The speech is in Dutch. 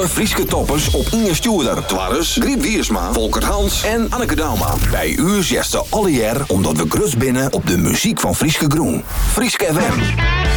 Frieske toppers op Inge Stuurder. Twarres, Griet Wiersma, Volker Hans en Anneke Dauma. Bij u zegt ze alle jaar omdat we grut binnen op de muziek van Frieske Groen. Frieske FM.